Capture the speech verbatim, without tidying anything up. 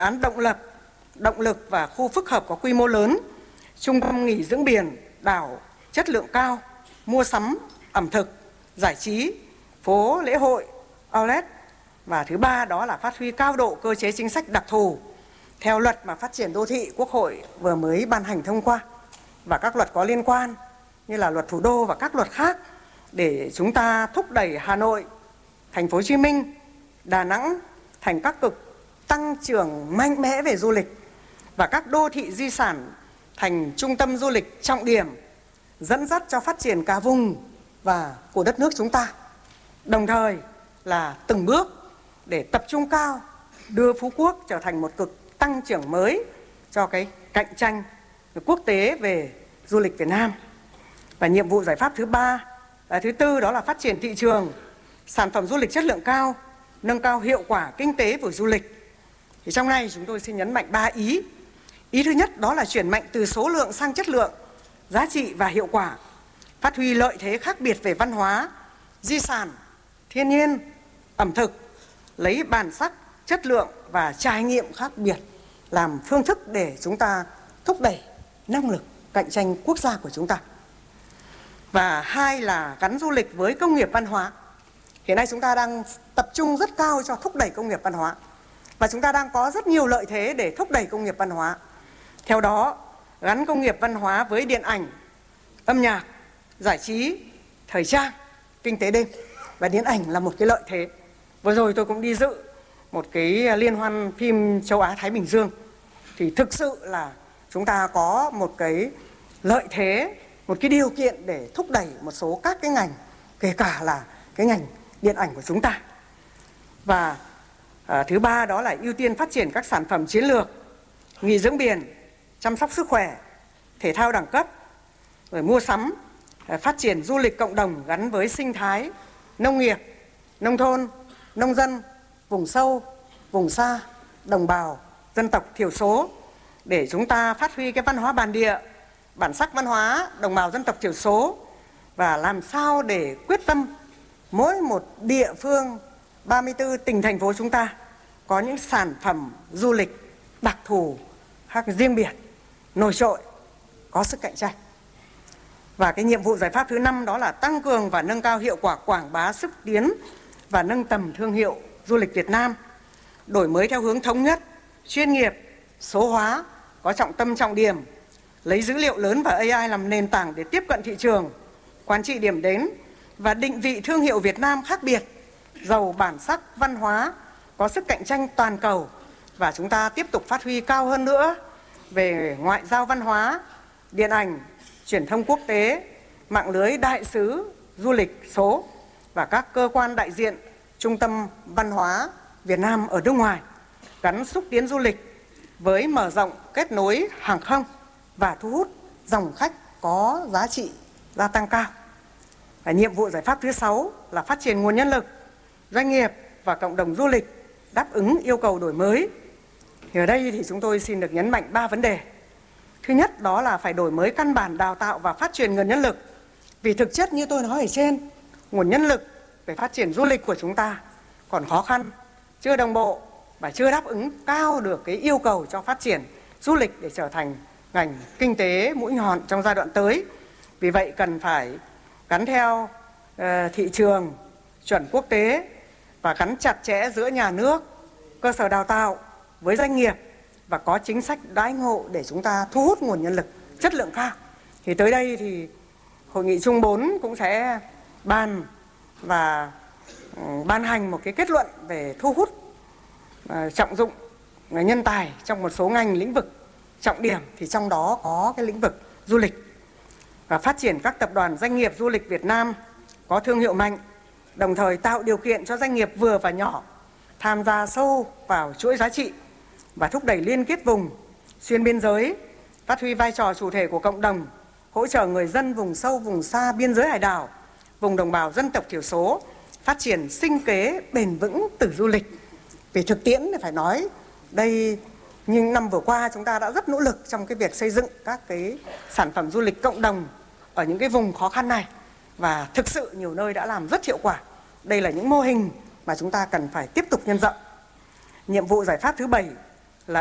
án động lập, động lực và khu phức hợp có quy mô lớn, trung tâm nghỉ dưỡng biển, đảo chất lượng cao, mua sắm, ẩm thực, giải trí, phố lễ hội, outlet. Và thứ ba đó là phát huy cao độ cơ chế chính sách đặc thù theo luật mà phát triển đô thị Quốc hội vừa mới ban hành thông qua và các luật có liên quan như là luật thủ đô và các luật khác để chúng ta thúc đẩy Hà Nội, Thành phố Hồ Chí Minh, Đà Nẵng thành các cực tăng trưởng mạnh mẽ về du lịch và các đô thị di sản thành trung tâm du lịch trọng điểm, dẫn dắt cho phát triển cả vùng và của đất nước chúng ta. Đồng thời là từng bước để tập trung cao đưa Phú Quốc trở thành một cực tăng trưởng mới cho cái cạnh tranh quốc tế về du lịch Việt Nam. Và nhiệm vụ giải pháp thứ ba, thứ tư đó là phát triển thị trường, sản phẩm du lịch chất lượng cao, nâng cao hiệu quả kinh tế của du lịch. Thì trong này chúng tôi xin nhấn mạnh ba ý. Ý thứ nhất đó là chuyển mạnh từ số lượng sang chất lượng, giá trị và hiệu quả, phát huy lợi thế khác biệt về văn hóa, di sản, thiên nhiên, ẩm thực, lấy bản sắc, chất lượng và trải nghiệm khác biệt làm phương thức để chúng ta thúc đẩy năng lực cạnh tranh quốc gia của chúng ta. Và hai là gắn du lịch với công nghiệp văn hóa. Hiện nay chúng ta đang tập trung rất cao cho thúc đẩy công nghiệp văn hóa và chúng ta đang có rất nhiều lợi thế để thúc đẩy công nghiệp văn hóa. Theo đó, gắn công nghiệp văn hóa với điện ảnh, âm nhạc, giải trí, thời trang, kinh tế đêm. Và điện ảnh là một cái lợi thế. Vừa rồi tôi cũng đi dự một cái liên hoan phim châu Á Thái Bình Dương. Thì thực sự là chúng ta có một cái lợi thế, một cái điều kiện để thúc đẩy một số các cái ngành, kể cả là cái ngành điện ảnh của chúng ta. Và à, thứ ba đó là ưu tiên phát triển các sản phẩm chiến lược, nghỉ dưỡng biển, chăm sóc sức khỏe, thể thao đẳng cấp, rồi mua sắm, à, phát triển du lịch cộng đồng gắn với sinh thái, nông nghiệp, nông thôn, nông dân, vùng sâu, vùng xa, đồng bào, dân tộc thiểu số để chúng ta phát huy cái văn hóa bản địa, bản sắc văn hóa đồng bào dân tộc thiểu số và làm sao để quyết tâm mỗi một địa phương ba mươi tư tỉnh thành phố chúng ta có những sản phẩm du lịch đặc thù khác riêng biệt, nổi trội, có sức cạnh tranh. Và cái nhiệm vụ giải pháp thứ năm đó là tăng cường và nâng cao hiệu quả quảng bá xúc tiến và nâng tầm thương hiệu du lịch Việt Nam, đổi mới theo hướng thống nhất, chuyên nghiệp, số hóa, có trọng tâm trọng điểm, lấy dữ liệu lớn và A I làm nền tảng để tiếp cận thị trường, quản trị điểm đến và định vị thương hiệu Việt Nam khác biệt, giàu bản sắc văn hóa, có sức cạnh tranh toàn cầu. Và chúng ta tiếp tục phát huy cao hơn nữa về ngoại giao văn hóa, điện ảnh, truyền thông quốc tế, mạng lưới đại sứ du lịch số và các cơ quan đại diện trung tâm văn hóa Việt Nam ở nước ngoài, gắn xúc tiến du lịch với mở rộng kết nối hàng không và thu hút dòng khách có giá trị gia tăng cao. Và nhiệm vụ giải pháp thứ sáu là phát triển nguồn nhân lực, doanh nghiệp và cộng đồng du lịch đáp ứng yêu cầu đổi mới. Thì ở đây thì chúng tôi xin được nhấn mạnh ba vấn đề. Thứ nhất đó là phải đổi mới căn bản đào tạo và phát triển nguồn nhân lực. Vì thực chất như tôi nói ở trên, nguồn nhân lực về phát triển du lịch của chúng ta còn khó khăn, chưa đồng bộ và chưa đáp ứng cao được cái yêu cầu cho phát triển du lịch để trở thành ngành kinh tế mũi nhọn trong giai đoạn tới. Vì vậy cần phải gắn theo uh, thị trường chuẩn quốc tế và gắn chặt chẽ giữa nhà nước, cơ sở đào tạo với doanh nghiệp và có chính sách đãi ngộ để chúng ta thu hút nguồn nhân lực chất lượng cao. Thì tới đây thì Hội nghị Trung bốn cũng sẽ bàn và uh, ban hành một cái kết luận về thu hút uh, trọng dụng nhân tài trong một số ngành lĩnh vực trọng điểm, thì trong đó có cái lĩnh vực du lịch. Và phát triển các tập đoàn doanh nghiệp du lịch Việt Nam có thương hiệu mạnh, đồng thời tạo điều kiện cho doanh nghiệp vừa và nhỏ tham gia sâu vào chuỗi giá trị và thúc đẩy liên kết vùng, xuyên biên giới, phát huy vai trò chủ thể của cộng đồng, hỗ trợ người dân vùng sâu, vùng xa, biên giới hải đảo, vùng đồng bào dân tộc thiểu số, phát triển sinh kế bền vững từ du lịch. Vì thực tiễn thì phải nói, đây nhưng năm vừa qua chúng ta đã rất nỗ lực trong cái việc xây dựng các cái sản phẩm du lịch cộng đồng ở những cái vùng khó khăn này. Và thực sự nhiều nơi đã làm rất hiệu quả. Đây là những mô hình mà chúng ta cần phải tiếp tục nhân rộng. Nhiệm vụ giải pháp thứ bảy